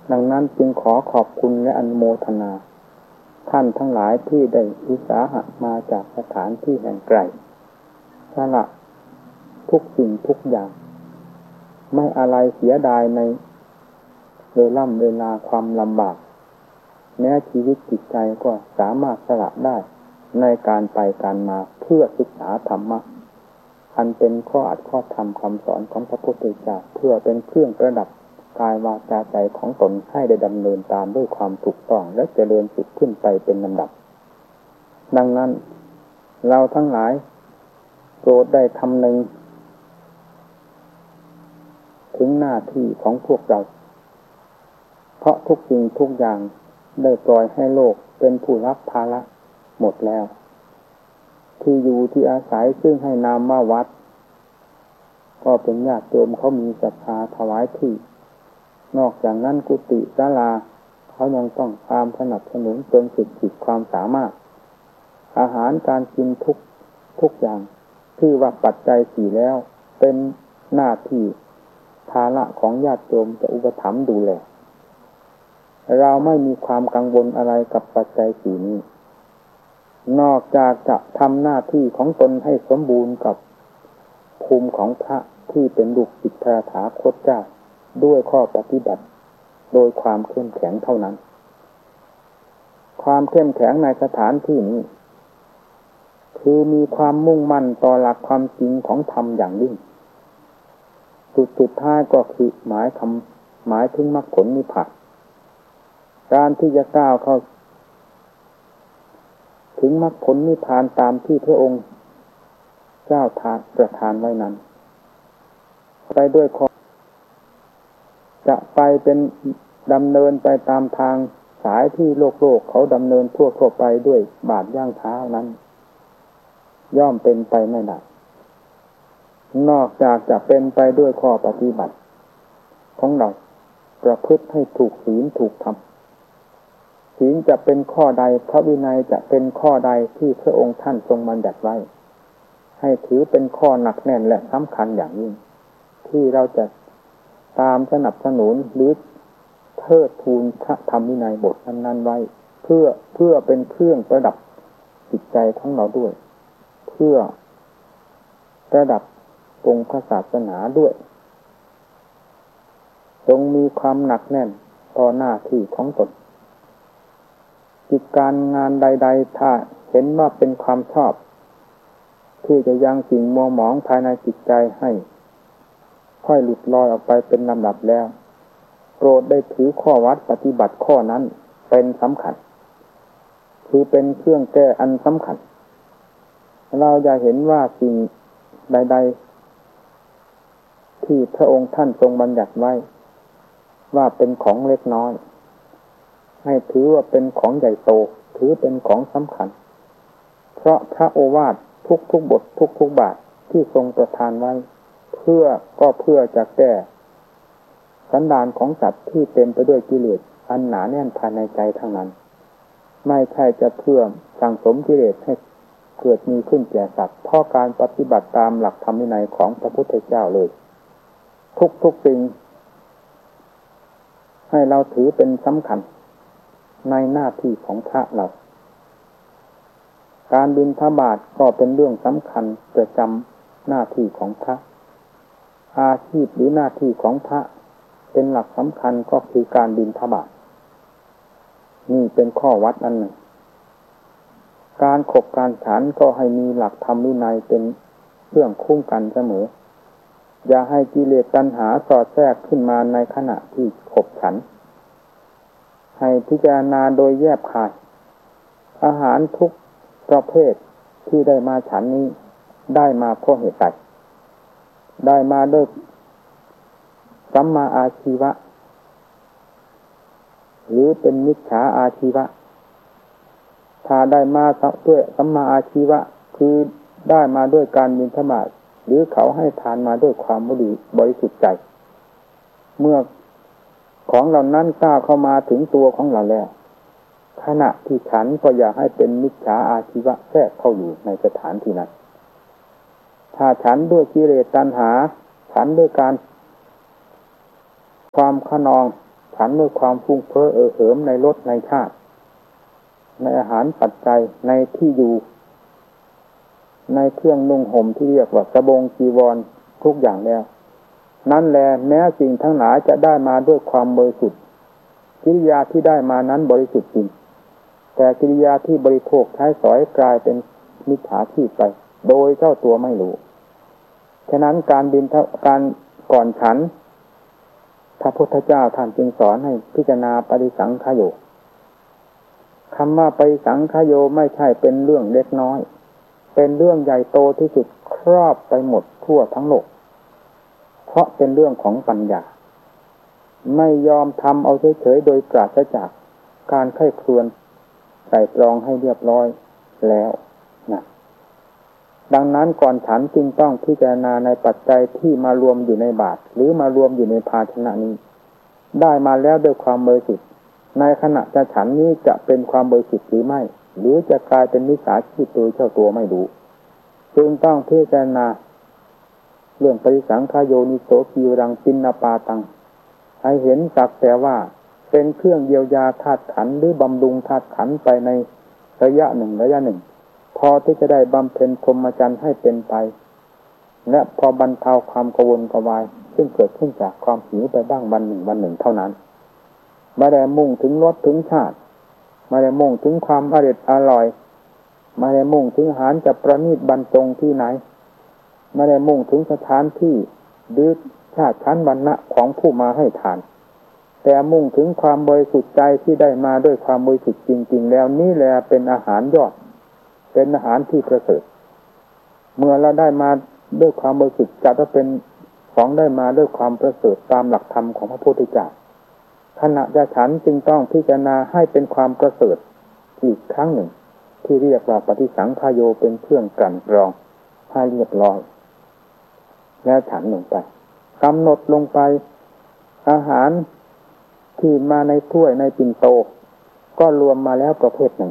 ดังนั้นจึงขอขอบคุณและอนุโมทนาท่านทั้งหลายที่ได้อุตสาหะมาจากสถานที่แห่งไกลสละทุกสิ่งทุกอย่างไม่อะไรเสียดายในเวลาความลำบากแม้ชีวิตจิตใจก็สามารถสละได้ในการไปการมาเพื่อศึกษาธรรมะอันเป็นข้ออัดข้อธรรมคำสอนของพระพุทธเจ้าเพื่อเป็นเครื่องประดับกายวาจาใจของตนให้ได้ดำเนินตามด้วยความถูกต้องและเจริญสุขขึ้นไปเป็นลำดับดังนั้นเราทั้งหลายโปรดได้คำนึงถึงหน้าที่ของพวกเราเพราะทุกสิ่งทุกอย่างได้ปล่อยให้โลกเป็นผู้รับภาระหมดแล้วที่อยู่ที่อาศัยซึ่งให้นามว่าวัดก็เป็นญาติโยมเขามีศรัทธาถวายที่นอกจากนั้นกุฏิศาลาเขายังต้องตามสนับสนุนจนสุดขีดความสามารถอาหารการกินทุกอย่างที่ว่าปัจจัยสี่แล้วเป็นหน้าที่ภาระของญาติโยมจะอุปถัมภ์ดูแลเราไม่มีความกังวลอะไรกับปัจจัยสี่นี้นอกจากจะทำหน้าที่ของตนให้สมบูรณ์กับภูมิของพระที่เป็นลูกศิษย์พระถาคตเจ้าด้วยข้อปฏิบัติโดยความเข้มแข็งเท่านั้นความเข้มแข็งในสถานที่นี้คือมีความมุ่งมั่นต่อหลักความจริงของธรรมอย่างยิ่งสุดท้ายก็คือหมายถึงมรรคผลนิพพานการที่จะก้าวเข้าถึงมรรคผลนิพพานตามที่พระองค์เจ้าประทานไว้นั้นไปด้วยข้อจะไปเป็นดำเนินไปตามทางสายที่โลกเขาดำเนินทั่วไปด้วยบาทย่างเท้านั้นย่อมเป็นไปไม่ได้นอกจากจะเป็นไปด้วยข้อปฏิบัติของเราประพฤติให้ถูกศีลถูกธรรมศีลจะเป็นข้อใดพระวินัยจะเป็นข้อใดที่พระองค์ท่านทรงบัญญัติไว้ให้ถือเป็นข้อหนักแน่นและสำคัญอย่างยิ่งที่เราจะตามสนับสนุนหรือเทิดทูนพระธรรมวินัยบทนั้นๆไว้เพื่อเป็นเครื่องประดับจิตใจของเราด้วยเพื่อประดับองค์พระศาสนาด้วยจงมีความหนักแน่นต่อหน้าที่ของตนกิจการงานใดๆถ้าเห็นว่าเป็นความชอบที่จะยังสิ่งมัวหมองภายในจิตใจให้ค่อยหลุดลอยออกไปเป็นลำดับแล้วโปรดได้ถือข้อวัดปฏิบัติข้อนั้นเป็นสำคัญคือเป็นเครื่องแก้อันสำคัญเราจะเห็นว่าสิ่งใดๆที่พระองค์ท่านทรงบัญญัติไว้ว่าเป็นของเล็กน้อยให้ถือว่าเป็นของใหญ่โตถือเป็นของสำคัญเพราะพระโอวาททุกบททุกบาทที่ทรงประทานไว้เพื่อจะแก้สันดานของสัตว์ที่เต็มไปด้วยกิเลสอันหนาแน่นภายในใจทั้งนั้นไม่ใช่จะเพื่อสั่งสมกิเลสให้เกิดมีขึ้นแก่สัตว์เพราะการปฏิบัติตามหลักธรรมวินัยของพระพุทธเจ้าเลยทุกสิ่งให้เราถือเป็นสำคัญในหน้าที่ของพระเราการบิณฑบาตก็เป็นเรื่องสำคัญประจำหน้าที่ของพระอาชีพหรือหน้าที่ของพระเป็นหลักสำคัญก็คือการบิณฑบาตนี่เป็นข้อวัดอันหนึ่งการขบการฉันก็ให้มีหลักธรรมวินัยเป็นเรื่องคุ้มกันเสมออย่าให้กิเลสตัณหาสอดแทรกขึ้นมาในขณะที่ขบฉันให้พิจารณาโดยแยบคายอาหารทุกประเภทที่ได้มาฉันนี้ได้มาเพราะเหตุใดได้มาด้วยสัมมาอาชีวะหรือเป็นมิจฉาอาชีวะถ้าได้มาด้วยสัมมาอาชีวะคือได้มาด้วยการบิณฑบาตหรือเขาให้ทานมาด้วยความบริสุทธิ์ใจเมื่อของเหล่านั้นก้าวเข้ามาถึงตัวของเราแล้วขณะที่ฉันก็อย่าให้เป็นมิจฉาอาชีวะแทรกเข้าอยู่ในสถานที่นั้นถ้าฉันด้วยกิเลสตัณหาฉันด้วยการความขนองฉันด้วยความฟุ้งเฟ้อเหิมในรสในชาติในอาหารปัจจัยในที่อยู่ในเครื่องนุ่งห่มที่เรียกว่าสบงจีวรทุกอย่างแล้วนั่นแหละแม้สิ่งทั้งหลายจะได้มาด้วยความบริสุทธิ์กิริยาที่ได้มานั้นบริสุทธิ์จริงแต่กิริยาที่บริโภคใช้สอยกลายเป็นมิจฉาชีพไปโดยเจ้าตัวไม่รู้ฉะนั้นการก่อนฉันพระพุทธเจ้าท่านจึงสอนให้พิจารณาปฏิสังขโยคำว่าปฏิสังขโยไม่ใช่เป็นเรื่องเล็กน้อยเป็นเรื่องใหญ่โตที่สุดครอบไปหมดทั่วทั้งโลกเพราะเป็นเรื่องของปัญญาไม่ยอมทำเอาเฉยๆโดยปราศจากการไข้ครวญไตร่ตรองให้เรียบร้อยแล้วนะดังนั้นก่อนฉันจึงต้องพิจารณาในปัจจัยที่มารวมอยู่ในบาตรหรือมารวมอยู่ในภาชนะนี้ได้มาแล้วด้วยความบริสุทธิ์ในขณะจะฉันนี้จะเป็นความบริสุทธิ์หรือไม่หรือจะกลายเป็นมิจฉาชีพโดยเจ้าตัวไม่รู้จึงต้องพิจารณาเรื่องปฏิสังขโยนิโสกีรังปิณปาตังให้เห็นสักแต่ว่าเป็นเครื่องเยียวยาธาตุขันธ์หรือบำรุงธาตุขันธ์ไปในระยะหนึ่งพอที่จะได้บำเพ็ญพรหมจรรย์ให้เป็นไปและพอบรรเทาความกังวลกวายซึ่งเกิดขึ้นจากความหิวไปบ้างวันหนึ่งเท่านั้นไม่ได้มุ่งถึงรสถึงชาติไม่ได้มุ่งถึงความอร่อยไม่ได้มุ่งถึงอาหารจะประณีตบรรจงที่ไหนไม่ได้มุ่งถึงสถานที่หรือชาติชั้นวรรณะของผู้มาให้ทานแต่มุ่งถึงความบริสุทธิ์ใจที่ได้มาด้วยความบริสุทธิ์จริงๆแล้วนี่แหละเป็นอาหารยอดเป็นอาหารที่ประเสริฐเมื่อเราได้มาด้วยความบริสุทธิ์จัดว่าเป็นของได้มาด้วยความประเสริฐตามหลักธรรมของพระพุทธเจ้าขณะจะฉันจึงต้องพิจารณาให้เป็นความประเสริฐอีกครั้งหนึ่งที่เรียกว่าปฏิสังขโยเป็นเครื่องกลั่นกรองให้เรียบร้อยแล้วฉันลงไปกำหนดลงไปอาหารที่มาในถ้วยในปิ่นโตก็รวมมาแล้วประเภทหนึ่ง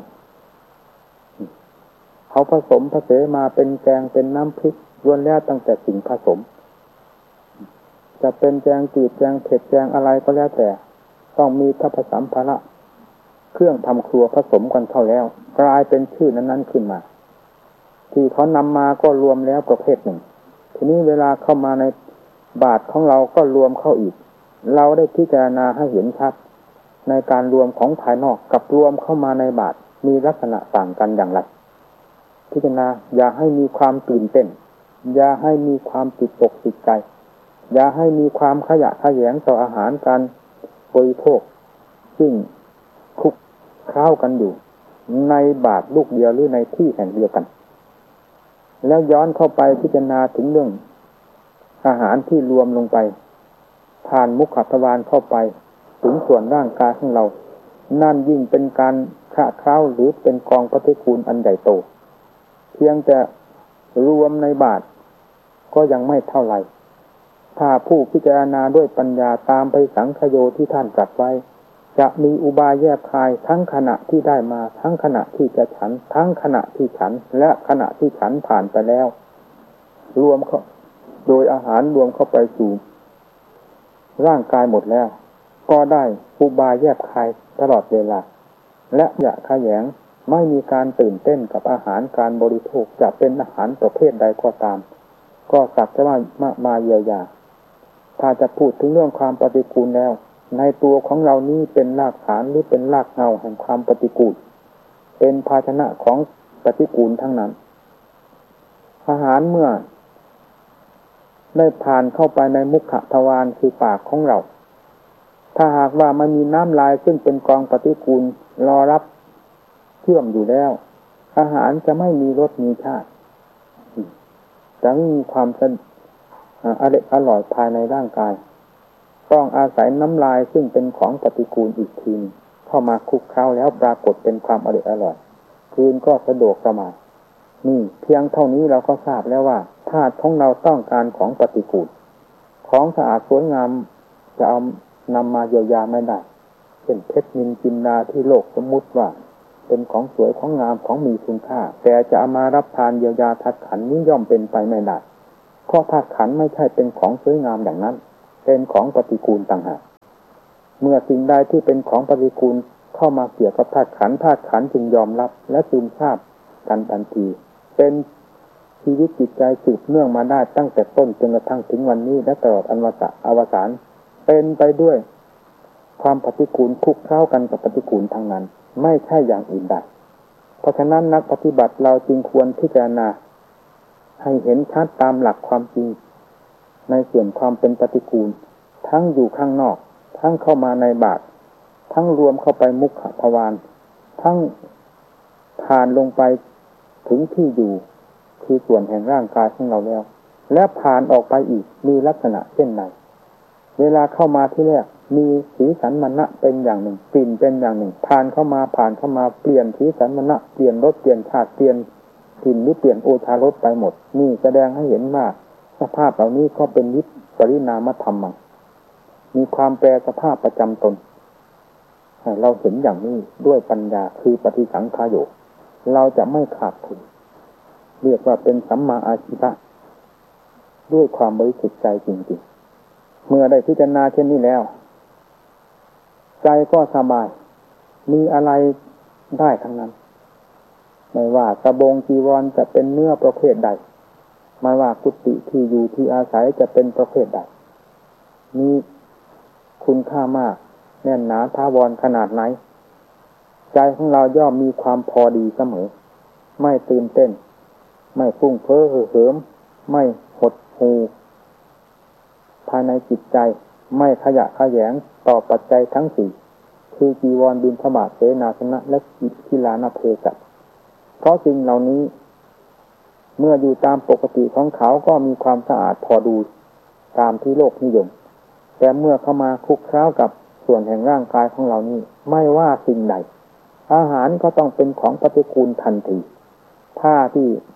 เขาผสมผสมมาเป็นแกงเป็นน้ำพริกล้วนแล้วตั้งแต่สิ่งผสมจะเป็นแกงจืดแกงเผ็ดแกงอะไรก็แล้วแต่ต้องมีทัพสัมภาระเครื่องทำครัวผสมกันเข้าแล้วกลายเป็นชื่อนั้นขึ้นมาที่เขานำมาก็รวมแล้วประเภทหนึ่งทีนี้เวลาเข้ามาในบาตรของเราก็รวมเข้าอีกเราได้พิจารณาให้เห็นชัดในการรวมของภายนอกกับรวมเข้ามาในบาตรมีลักษณะต่างกันอย่างไรพิจารณาอย่าให้มีความตื่นเต้นอย่าให้มีความติดตกติดใจอย่าให้มีความขยะแขยงต่ออาหารการบริโภคซึ่งคลุกเคล้ากันอยู่ในบาตรลูกเดียวหรือในที่แห่งเดียวกันแล้วย้อนเข้าไปพิจารณาถึงเรื่องอาหารที่รวมลงไปผ่านมุขทวารเข้าไปถึงส่วนร่างกายของเรานั่นยิ่งเป็นการคละเคล้าหรือเป็นกองปฏิกูลอันใหญ่โตเพียงแต่รวมในบาตรก็ยังไม่เท่าไหร่ถ้าผู้พิจารณาด้วยปัญญาตามไปสังขโยที่ท่านตรัสไว้จะมีอุบายแยกคายทั้งขณะที่ได้มาทั้งขณะที่จะฉันทั้งขณะที่ฉันและขณะที่ฉันผ่านไปแล้วรวมเข้าโดยอาหารรวมเข้าไปสู่ร่างกายหมดแล้วก็ได้อุบายแยกคายตลอดเวลาและอย่าขยงไม่มีการตื่นเต้นกับอาหารการบริโภคจะเป็นอาหารประเภทใดก็ตามก็สักแต่ว่ามาเยียวยาถ้าจะพูดถึงเรื่องความปฏิกูลแล้วในตัวของเรานี้เป็นรากฐานหรือเป็นรากเหง้าแห่งความปฏิกูลเป็นภาชนะของปฏิกูลทั้งนั้นอาหารเมื่อได้ผ่านเข้าไปในมุขทวารคือปากของเราถ้าหากว่ามันมีน้ำลายซึ่งเป็นกองปฏิกูลรอรับเชื่อมอยู่แล้วอาหารจะไม่มีรสมีชาติจะไม่มีความอร่อยภายในร่างกายต้องอาศัยน้ำลายซึ่งเป็นของปฏิกูลอีกทีเข้ามาคลุกเคล้าแล้วปรากฏเป็นความอร่อยคืนก็สะดวกสบายนี่เพียงเท่านี้เราก็ทราบแล้วว่าธาตุของเราต้องการของปฏิกูลของสะอาดสวยงามจะเอานำมาเยียวยาไม่ได้เช่นเพชรนิลจินดาที่โลกสมมุติว่าเป็นของสวยของงามของมีคุณค่าแต่จะเอามารับทานเยียวยาธาตุขันธ์นี้ย่อมเป็นไปไม่ได้เพราะธาตุขันธ์ไม่ใช่เป็นของสวยงามอย่างนั้นเป็นของปฏิกูลต่างหากเมื่อสิ่งใดที่เป็นของปฏิกูลเข้ามาเกี่ยวกับธาตุขันธ์ธาตุขันธ์จึงยอมรับและซึมซาบกันทันทีเป็นชีวิตจิตใจสืบเนื่องมาได้ตั้งแต่ต้นจนกระทั่งถึงวันนี้และตลอดอวสานเป็นไปด้วยความปฏิกูลคลุกเคล้ากันกับปฏิกูลทางนั้นไม่ใช่อย่างอื่นใดเพราะฉะนั้นนักปฏิบัติเราจึงควรพิจารณาให้เห็นชัดตามหลักความจริงในส่วนความเป็นปฏิกูลทั้งอยู่ข้างนอกทั้งเข้ามาในบาตรทั้งรวมเข้าไปมุขทวารทั้งผ่านลงไปถึงที่อยู่คือส่วนแห่งร่างกายของเราแล้วและผ่านออกไปอีกมีลักษณะเช่นไรเวลาเข้ามาที่แรกมีสีสันมณะเป็นอย่างหนึ่งกลิ่นเป็นอย่างหนึ่งผ่านเข้ามาเปลี่ยนสีสันมณะเปลี่ยนรสเปลี่ยนชาติเปลี่ยนกลิ่นหรือเปลี่ยนโอชารสไปหมดนี่แสดงให้เห็นว่าสภาพเหล่านี้ก็เป็นวิปริณามธรรมมีความแปรสภาพประจำตนเราเห็นอย่างนี้ด้วยปัญญาคือปฏิสังขารโยเราจะไม่ขาดทุนเรียกว่าเป็นสัมมาอาชีพะด้วยความบริสุทธิ์ใจจริงๆเมื่อได้พิจารณาเช่นนี้แล้วใจก็สบายมีอะไรได้ทั้งนั้นไม่ว่าสบงจีวรจะเป็นเนื้อประเภทใดไม่ว่ากุฏิที่อยู่ที่อาศัยจะเป็นประเภทใดมีคุณค่ามากแน่นหนาถาวรขนาดไหนใจของเราย่อมมีความพอดีเสมอไม่ตื่นเต้นไม่ฟุ้งเฟ้อเหิมไม่หดหู่ภายในจิตใจไม่ขยะแขยงต่อปัจจัยทั้งสี่คือจีวรบิณฑบาตเสนาสนะและกีฬานาเพศัตเพราะสิ่งเหล่านี้เมื่ออยู่ตามปกติของเขาก็มีความสะอาดพอดูตามที่โลกนิยมแต่เมื่อเข้ามาคลุกเคล้ากับส่วนแห่งร่างกายของเรานี้ไม่ว่าสิ่งใดอาหารก็ต้องเป็นของปฏิกูลทันทีผ้า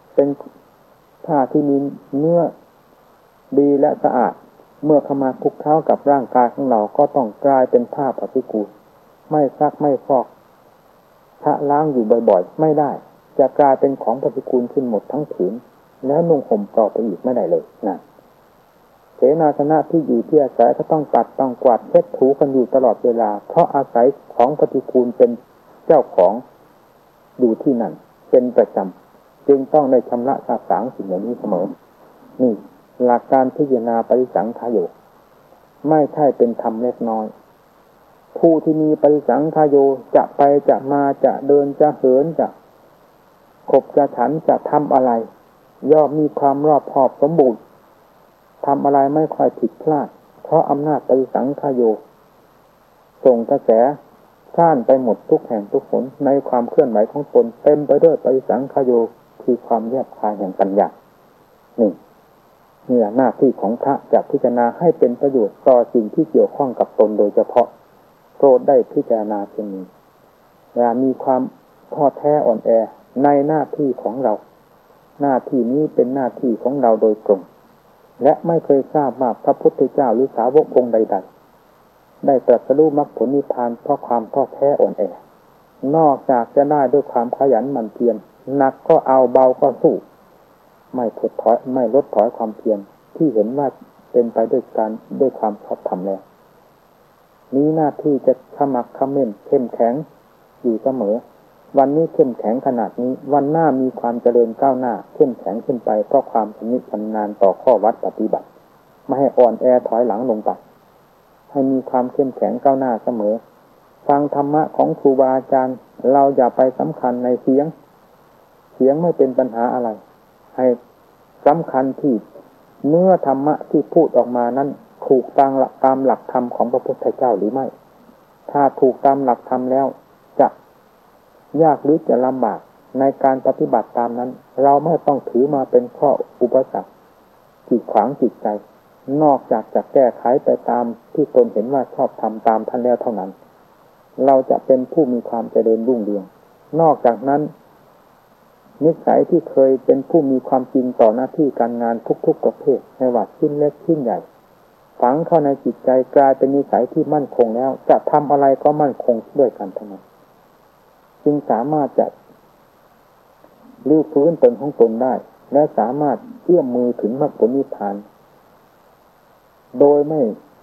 ที่มีเนื้อดีและสะอาดเมื่อเข้ามาคลุกเคล้ากับร่างกายของเราก็ต้องกลายเป็นผ้าปฏิกูลไม่ซักไม่ฟอกชะล้างอยู่บ่อยๆไม่ได้จะกลายเป็นของปฏิกูลขึ้นหมดทั้งผืนแล้วนุ่งห่มต่อไปอีกไม่ได้เลยนะเสนาสนะที่อยู่ที่อาศัยก็ต้องปัดต้องกวาดเช็ดถูกันอยู่ตลอดเวลาเพราะอาศัยของปฏิกูลเป็นเจ้าของอยู่ที่นั่นเป็นประจำจึงต้องได้ชำระสาสางสิ่งเหล่านี้เสมอนี่หลักการพิจารณาปฏิสังขารโยไม่ใช่เป็นธรรมเล็กน้อยผู้ที่มีปฏิสังขารโยจะไปจะมาจะเดินจะเหินจะขบจะฉันจะทำอะไรย่อมมีความรอบคอบสมบูรณ์ทำอะไรไม่ค่อยผิดพลาดเพราะอำนาจปฏิสังขารโยส่งกระแสซ่านไปหมดทุกแห่งทุกหนในความเคลื่อนไหวของตนเต็มไปด้วยปฏิสังขารโยคือความแยบคายแห่งปัญญานี่หน้าที่ของพระจะพิจารณาให้เป็นประโยชน์ต่อสิ่งที่เกี่ยวข้องกับตนโดยเฉพาะโปรดได้พิจารณาเช่นนี้อย่ามีความท้อแท้อ่อนแอในหน้าที่ของเราหน้าที่นี้เป็นหน้าที่ของเราโดยตรงและไม่เคยทราบว่าพระพุทธเจ้าหรือสาวกองค์ใดๆได้ตรัสรู้มรรคผลนิพพานเพราะความท้อแท้อ่อนแอนอกจากจะได้ด้วยความขยันหมั่นเพียรหนักก็เอาเบาก็สู้ไม่ถดถอยไม่ลดถอยความเพียรที่เห็นว่าเป็นไปด้วยความชอบธรรมแล้วนี้หน้าที่จะขมักเขม้นเข้มแข็งอยู่เสมอวันนี้เข้มแข็งขนาดนี้วันหน้ามีความเจริญก้าวหน้าเข้มแข็งขึ้นไปเพราะความชำนิชำนาญต่อข้อวัดปฏิบัติไม่ให้อ่อนแอถอยหลังลงไปให้มีความเข้มแข็งก้าวหน้าเสมอฟังธรรมะของครูบาอาจารย์เราอย่าไปสำคัญในเสียงไม่เป็นปัญหาอะไรให้สำคัญที่เนื้อธรรมะที่พูดออกมานั้นถูกตามหลักธรรมของพระพุทธเจ้าหรือไม่ถ้าถูกตามหลักธรรมแล้วจะยากหรือจะลำบากในการปฏิบัติตามนั้นเราไม่ต้องถือมาเป็นข้ออุปสรรคกีดขวางจิตใจนอกจากจะแก้ไขไปตามที่ตนเห็นว่าชอบทำตามท่านแล้วเท่านั้นเราจะเป็นผู้มีความเจริญรุ่งเรืองนอกจากนั้นนิสัยที่เคยเป็นผู้มีความจริงต่อหน้าที่การงานทุกๆประเภทไม่ว่าชิ้นเล็กชิ้นใหญ่ฝังเข้าในจิตใจกลายเป็นนิสัยที่มั่นคงแล้วจะทำอะไรก็มั่นคงด้วยกันทั้งนั้นจึงสามารถจะลื้อฟื้นตนของตนได้และสามารถเอื้อมมือถึงมรรคผลนิพพานโดยไม่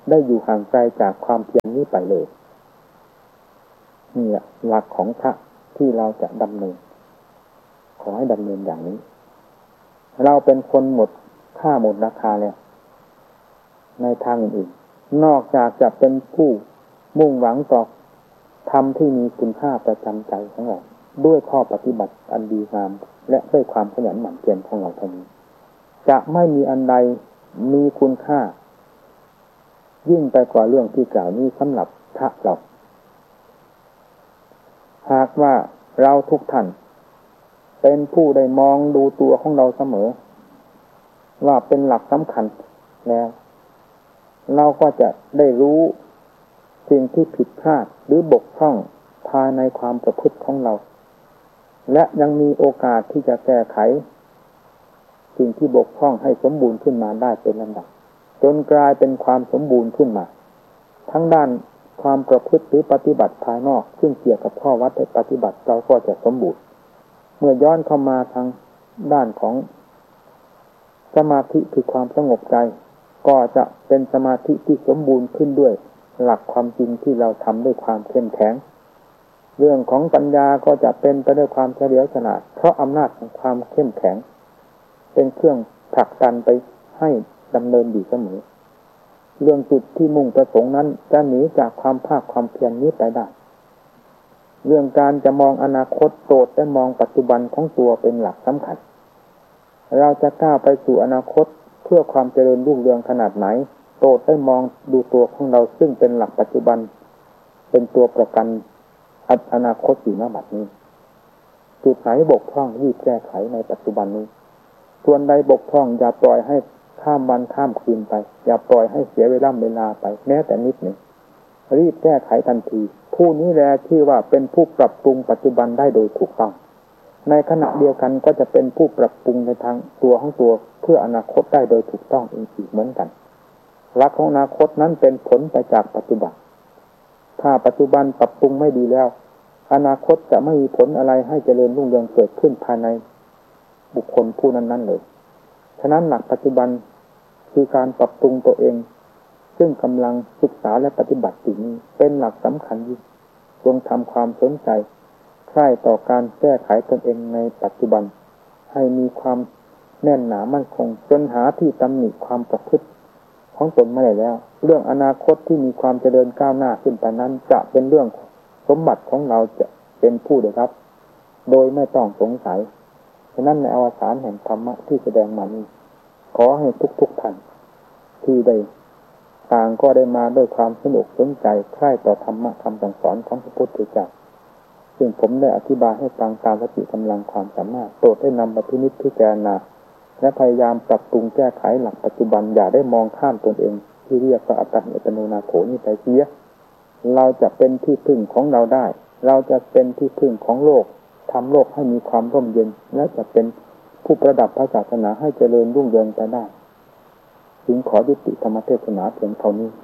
ได้อยู่ห่างไกลจากความเพียรนี้ไปเลยนี่แหละหลักของพระที่เราจะดำเนินขอให้ดำเนินอย่างนี้เราเป็นคนหมดค่าหมดราคาแล้วในทางอื่นๆนอกจากจะเป็นผู้มุ่งหวังต่อธรรมที่มีคุณค่าประจำใจของเราด้วยข้อปฏิบัติอันดีงามและด้วยความขยันหมั่นเพียรของเราเท่านี้จะไม่มีอันใดมีคุณค่ายิ่งไปกว่าเรื่องที่กล่าวนี้สำหรับพระเราหากว่าเราทุกท่านเป็นผู้ได้มองดูตัวของเราเสมอว่าเป็นหลักสำคัญแล้วเราก็จะได้รู้สิ่งที่ผิดพลาดหรือบกพร่องภายในความประพฤติของเราและยังมีโอกาสที่จะแก้ไขสิ่งที่บกพร่องให้สมบูรณ์ขึ้นมาได้เป็นลำดับจนกลายเป็นความสมบูรณ์ขึ้นมาทั้งด้านความประพฤติหรือปฏิบัติภายนอกซึ่งเกี่ยวกับข้อวัดในปฏิบัติเราก็จะสมบูรณ์เมื่อย้อนเข้ามาทางด้านของสมาธิคือความสงบใจก็จะเป็นสมาธิที่สมบูรณ์ขึ้นด้วยหลักความจริงที่เราทำด้วยความเข้มแข็งเรื่องของปัญญาก็จะเป็นไปด้วยความเฉลียวฉลาดเพราะอำนาจของความเข้มแข็งเป็นเครื่องผลักดันไปให้ดำเนินอยู่เสมอเรื่องจุดที่มุ่งประสงค์นั้นจะหนีจากความภาคความเพียรนี้ไปได้เรื่องการจะมองอนาคตโปรดได้มองปัจจุบันของตัวเป็นหลักสำคัญเราจะก้าวไปสู่อนาคตเพื่อความเจริญรุ่งเรืองขนาดไหนโปรดได้มองดูตัวของเราซึ่งเป็นหลักปัจจุบันเป็นตัวประกันอนาคตอยู่ณบัดนี้จุดไหนบกพร่องรีบแก้ไขในปัจจุบันนี้ส่วนใดบกพร่องอย่าปล่อยให้ข้ามวันข้ามคืนไปอย่าปล่อยให้เสียเวลาไปแม้แต่นิดหนึ่งรีบแก้ไขทันทีผู้นี้แหละที่ว่าเป็นผู้ปรับปรุงปัจจุบันได้โดยถูกต้องในขณะเดียวกันก็จะเป็นผู้ปรับปรุงในทางตัวของตัวเพื่ออนาคตได้โดยถูกต้องอีกเหมือนกันหลักของอนาคตนั้นเป็นผลไปจากปัจจุบันถ้าปัจจุบันปรับปรุงไม่ดีแล้วอนาคตจะไม่มีผลอะไรให้เจริญรุ่งเรืองเกิดขึ้นภายในบุคคลผู้นั้นเลยฉะนั้นหลักปัจจุบันคือการปรับปรุงตัวเองซึ่งกำลังศึกษาและปฏิบัติอยู่นี้เป็นหลักสำคัญยิ่งจงทำความสนใจใคร่ต่อการแก้ไขตนเองในปัจจุบันให้มีความแน่นหนามั่นคงจนหาที่ตำหนิความประพฤติของตนไม่ได้แล้วเรื่องอนาคตที่มีความเจริญก้าวหน้าขึ้นไปนั้นจะเป็นเรื่องสมบัติของเราจะเป็นผู้ได้รับโดยไม่ต้องสงสัยฉะนั้นในอวสานแห่งธรรมะที่แสดงมานี้ขอให้ทุกท่านที่ได้ต่างก็ได้มาด้วยความสนุกสนใจใคร่ต่อธรรมะคำสั่งสอนของพระพุทธเจ้าซึ่งผมได้อธิบายให้ฟังตามสติกำลังความสามารถโปรดได้นำมาพินิจพิจารณาและพยายามปรับปรุงแก้ไขหลักปัจจุบันอย่าได้มองข้ามตนเองที่เรียกว่าอัตตหิอัตโนนาโถนี้ไปเสียเราจะเป็นที่พึ่งของเราได้เราจะเป็นที่พึ่งของโลกทำโลกให้มีความร่มเย็นและจะเป็นผู้ประดับพระศาสนาให้เจริญรุ่งเรืองไปได้จึงขอยุติธรรมเทศนาเพียงเท่านี้